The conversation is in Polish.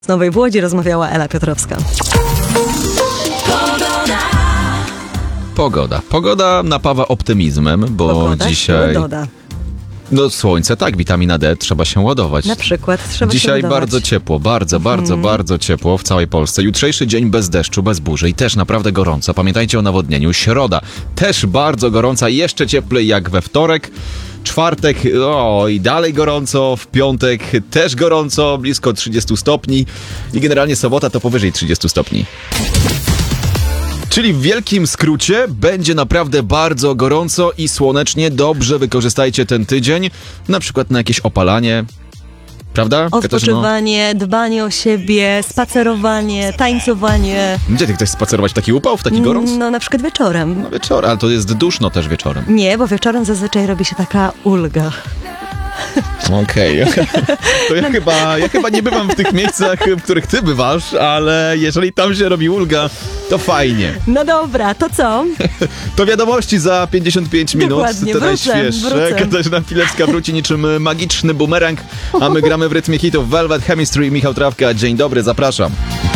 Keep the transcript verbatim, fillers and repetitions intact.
Z Nowej Łodzi rozmawiała Ela Piotrowska. Pogoda. Pogoda napawa optymizmem, bo Pogoda dzisiaj... się doda. No słońce, tak, witamina D, trzeba się ładować. Na przykład trzeba Dzisiaj się bardzo ciepło, bardzo, bardzo, Mhm. bardzo ciepło w całej Polsce. Jutrzejszy dzień bez deszczu, bez burzy i też naprawdę gorąco. Pamiętajcie o nawodnieniu. Środa też bardzo gorąca, jeszcze cieplej jak we wtorek. Czwartek, o i dalej gorąco, w piątek też gorąco, blisko trzydzieści stopni i generalnie sobota to powyżej trzydzieści stopni. Czyli w wielkim skrócie będzie naprawdę bardzo gorąco i słonecznie. Dobrze wykorzystajcie ten tydzień, na przykład na jakieś opalanie. Prawda, Katarzyno? Odpoczywanie, dbanie o siebie, spacerowanie, tańcowanie. Gdzie ty chcesz spacerować w taki upał, w taki gorąc? No na przykład wieczorem. No wieczorem, ale to jest duszno też wieczorem. Nie, bo wieczorem zazwyczaj robi się taka ulga. Okej. Okay. To ja chyba, ja chyba nie bywam w tych miejscach, w których ty bywasz, ale jeżeli tam się robi ulga, to fajnie. No dobra, to co? To wiadomości za pięćdziesiąt pięć minut, Dokładnie, te wrócę, najświeższe. wrócę. Katarzyna Pilewska wróci niczym magiczny bumerang, a my gramy w rytmie hitów Velvet, Chemistry i Michał Trawka. Dzień dobry, zapraszam.